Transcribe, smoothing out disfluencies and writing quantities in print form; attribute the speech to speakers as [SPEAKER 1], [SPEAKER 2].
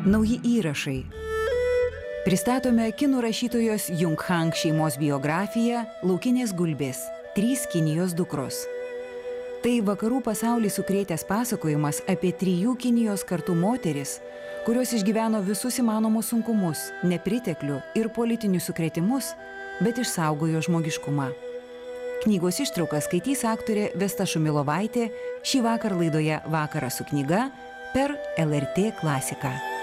[SPEAKER 1] Nauji įrašai. Pristatome kinų rašytojos Jung Hang šeimos biografiją Laukinės gulbės – 3 Kinijos dukros. Tai vakarų pasaulį sukrėtęs pasakojimas apie 3 Kinijos kartų moteris, kurios išgyveno visus įmanomus sunkumus, nepriteklių ir politinius sukrėtimus, bet išsaugojo žmogiškumą. Knygos ištrauką skaitys aktorė Vesta Šumilovaitė šį vakar laidoje Vakaras su knyga per LRT klasiką.